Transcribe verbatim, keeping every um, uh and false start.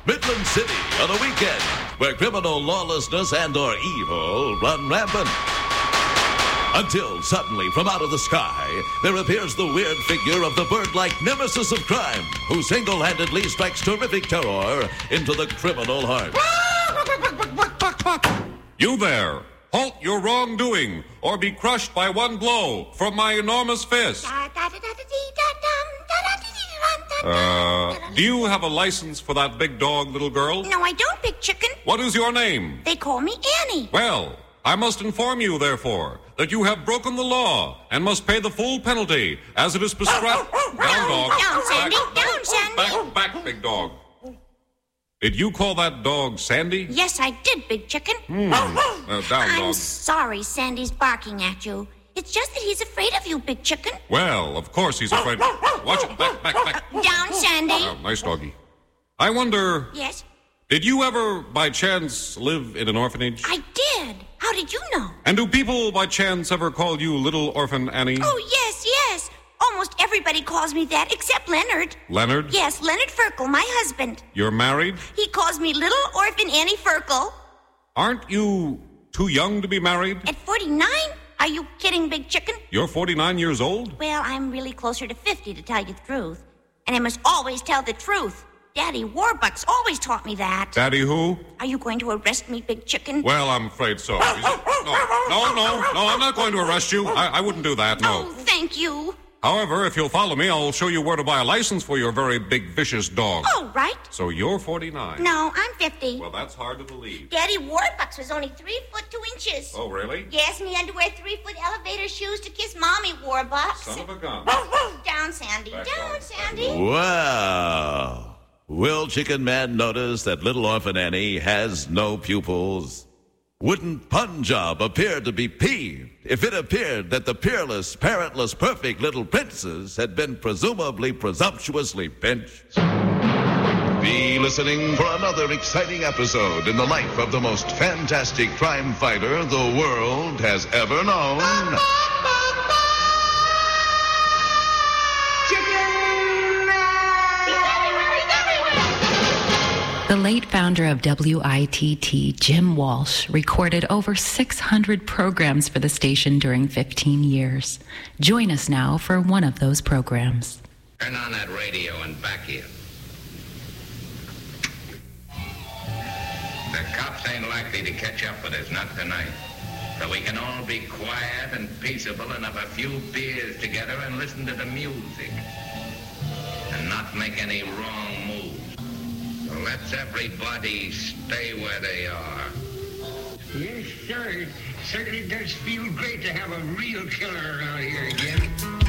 Midland City on a weekend where criminal lawlessness and or evil run rampant. Until suddenly, from out of the sky, there appears the weird figure of the bird-like nemesis of crime, who single-handedly strikes terrific terror into the criminal heart. You there! Halt your wrongdoing, or be crushed by one blow from my enormous fist. Uh, do you have a license for that big dog, little girl? No, I don't, Big Chicken. What is your name? They call me Annie. Well, I must inform you, therefore, that you have broken the law and must pay the full penalty as it is prescribed. Down, dog. Down, Sandy. Back, Down, Sandy. Back, back, big dog. Did you call that dog Sandy? Yes, I did, Big Chicken. Hmm. Uh, down, I'm dog. sorry Sandy's barking at you. It's just that he's afraid of you, Big Chicken. Well, of course he's afraid. Watch it. Back, back, back. Down, Sandy. Uh, nice doggy. I wonder... Yes? Did you ever, by chance, live in an orphanage? I did. How did you know? And do people, by chance, ever call you Little Orphan Annie? Oh, yes, yes. Almost everybody calls me that, except Leonard. Leonard? Yes, Leonard Ferkel, my husband. You're married? He calls me Little Orphan Annie Ferkel. Aren't you too young to be married? At forty-nine? Are you kidding, Big Chicken? You're forty-nine years old? Well, I'm really closer to fifty, to tell you the truth. And I must always tell the truth. Daddy Warbucks always taught me that. Daddy who? Are you going to arrest me, Big Chicken? Well, I'm afraid so. No, no, no, no, I'm not going to arrest you. I, I wouldn't do that, no. Oh, thank you. However, if you'll follow me, I'll show you where to buy a license for your very big, vicious dog. Oh, right. So you're forty-nine. No, I'm fifty. Well, that's hard to believe. Daddy Warbucks was only three foot two inches. Oh, really? Yes, and he had to wear three-foot elevator shoes to kiss Mommy Warbucks. Son of a gun. Down, Sandy. Back Down, off. Sandy. Wow. Will Chicken Man notice that Little Orphan Annie has no pupils? Wouldn't Punjab appear to be peeved if it appeared that the peerless, parentless, perfect little princess had been presumably presumptuously pinched? Be listening for another exciting episode in the life of the most fantastic crime fighter the world has ever known. The late founder of W I T T, Jim Walsh, recorded over six hundred programs for the station during fifteen years. Join us now for one of those programs. Turn on that radio and back here. The cops ain't likely to catch up with us, not tonight. So we can all be quiet and peaceable and have a few beers together and listen to the music. And not make any wrong moves. So let's everybody stay where they are. Yes, sir. It certainly does feel great to have a real killer around here again.